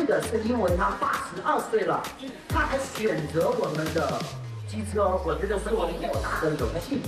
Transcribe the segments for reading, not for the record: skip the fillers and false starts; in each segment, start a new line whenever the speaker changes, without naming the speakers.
个是因为他82岁了，他还选择我们的机车，我觉得是我们莫大的荣幸。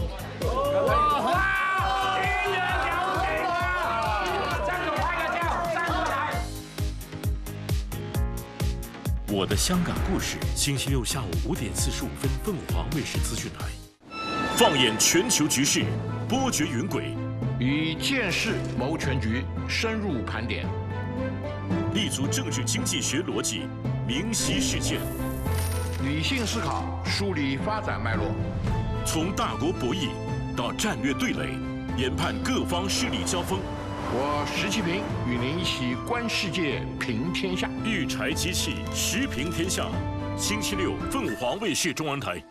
我的香港故事，星期六下午5点45分，凤凰卫视资讯台。放眼全球局势，波谲云诡，
以见识谋全局，深入盘点，
立足政治经济学逻辑，明晰事件，
理性思考，梳理发展脉络，
从大国博弈到战略对垒，研判各方势力交锋。
我石其平与您一起观世界，评天下。
御柴机器时评天下，星期六凤凰卫视中文台。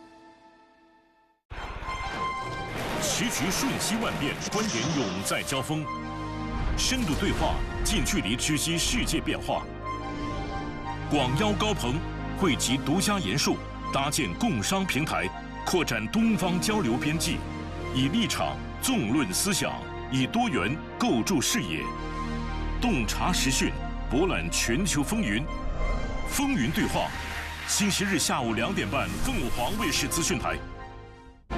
时局瞬息万变，观点永在交锋，深度对话，近距离直击世界变化。广邀高朋，汇集独家研述，搭建共商平台，扩展东方交流边际，以立场纵论思想，以多元构筑视野，洞察时讯，博览全球风云。风云对话，星期日下午2点半，凤凰卫视资讯台。